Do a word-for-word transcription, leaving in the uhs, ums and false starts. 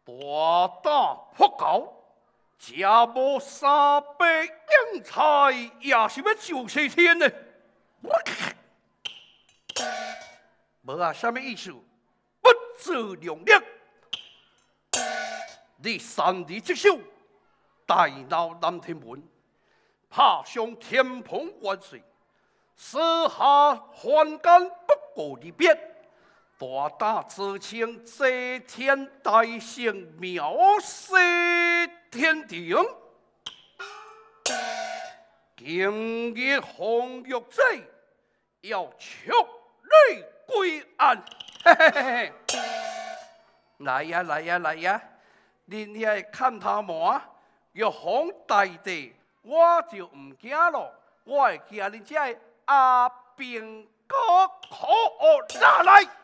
大打破高，家无三百英才，也是要救西天呢。无啊，什么意思？不自量力。你三弟之手，大闹南天门，怕上天蓬万岁，私下还干不过你别。大打自请遮天大圣妙色天庭，今日红玉仔要出类归案。嘿嘿嘿嘿，来呀来呀来呀！恁遐看他麻，玉皇大帝，我就唔惊咯，我会惊恁遮阿兵哥可恶拿来。